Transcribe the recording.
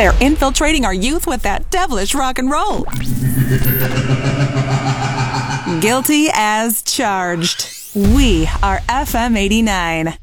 They're infiltrating our youth with that devilish rock and roll. Guilty as charged. We are FM 89.